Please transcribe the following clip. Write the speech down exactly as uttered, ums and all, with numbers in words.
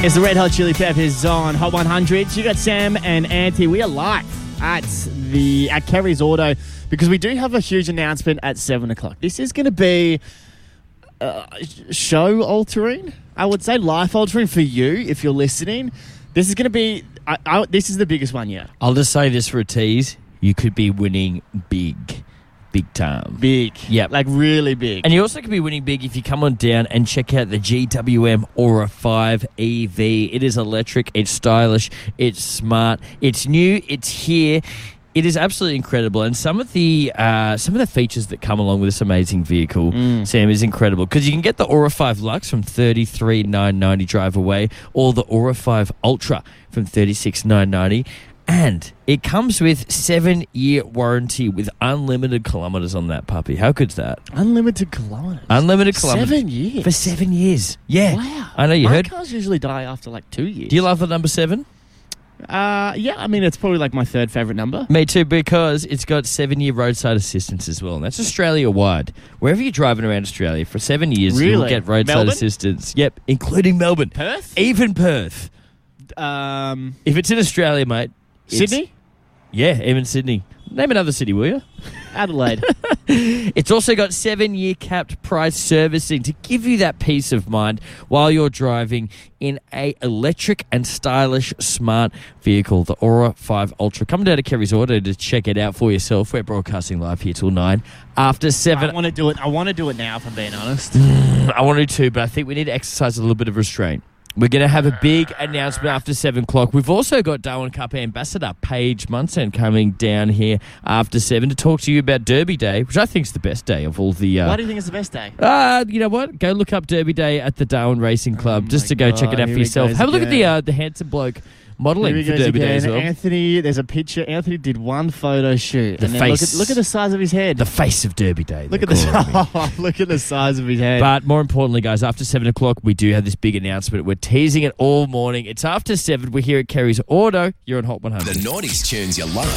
It's the Red Hot Chili Peppers on Hot one hundred. You got Sam and Anthony. We are live at the at Kerry's Auto because we do have a huge announcement at seven o'clock. This is going to be uh, show altering, I would say, life altering for you if you're listening. This is going to be. I, I, this is the biggest one yet. I'll just say this for a tease: you could be winning big. Big time. Big. Yeah. Like really big. And you also could be winning big if you come on down and check out the G W M Aura five E V. It is electric, it's stylish, it's smart, it's new, it's here. It is absolutely incredible. And some of the uh, some of the features that come along with this amazing vehicle, mm. Sam, is incredible. Because you can get the Aura five Lux from thirty-three thousand nine hundred ninety dollars drive away, or the Aura five Ultra from thirty-six thousand nine hundred ninety dollars. And it comes with seven-year warranty with unlimited kilometres on that puppy. How good's that? Unlimited kilometres? Unlimited kilometres. Seven years? For seven years. Yeah. Wow. I know you My heard. cars usually die after like two years. Do you love the number seven? Uh, yeah, I mean, it's probably like my third favourite number. Me too, because it's got seven-year roadside assistance as well. And that's Australia-wide. Wherever you're driving around Australia, for seven years, really? you'll get roadside Melbourne? assistance. Yep, including Melbourne. Perth? Even Perth. Um, If it's in Australia, mate. Sydney? Yeah, even Sydney. Name another city, will you? Adelaide. It's also got seven-year capped price servicing to give you that peace of mind while you're driving in a electric and stylish smart vehicle, the Aura five Ultra. Come down to Kerry's Auto to check it out for yourself. We're broadcasting live here till nine. After seven... I want to do it. I want to do it now, if I'm being honest. I want to too, but I think we need to exercise a little bit of restraint. We're going to have a big announcement after seven o'clock. We've also got Darwin Cup Ambassador Paige Munson coming down here after seven to talk to you about Derby Day, which I think is the best day of all the... Uh, Why do you think it's the best day? Uh, you know what? Go look up Derby Day at the Darwin Racing Club Oh just to go God, check it out for yourself. Have a look again. at the uh, the handsome bloke modelling for Derby Day as well. Anthony, there's a picture. Anthony did one photo shoot. The and then face. Look at, look at the size of his head. The face of Derby Day. Look at the oh, look at the size of his head. But more importantly, guys, after seven o'clock, we do have this big announcement. We're teasing it all morning. It's after seven. We're here at Kerry's Auto. You're on Hot one hundred. The nineties tunes you love.